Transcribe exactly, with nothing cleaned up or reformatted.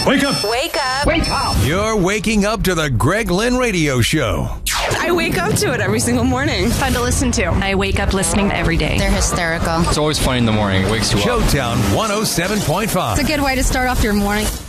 Wake up. Wake up. Wake up. You're waking up to the Greg Lynn Radio Show. I wake up to it every single morning. Fun to listen to. I wake up listening every day. They're hysterical. It's always funny in the morning. It wakes you up. Showtown one oh seven point five. It's a good way to start off your morning.